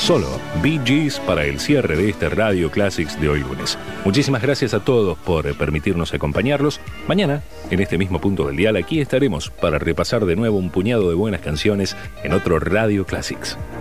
Solo Bee Gees para el cierre de este Radio Classics de hoy lunes. Muchísimas gracias a todos por permitirnos acompañarlos. Mañana, en este mismo punto del dial, aquí estaremos para repasar de nuevo un puñado de buenas canciones en otro Radio Classics.